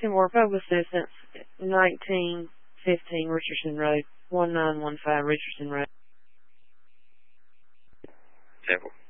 Timor Public Assistance, 1915 Richardson Road, 1915 Richardson Road. Temple.